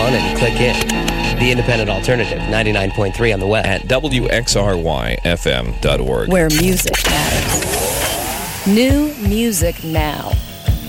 on and click it. The Independent Alternative, 99.3 on the web. At WXRYFM.org. Where music matters. New music now.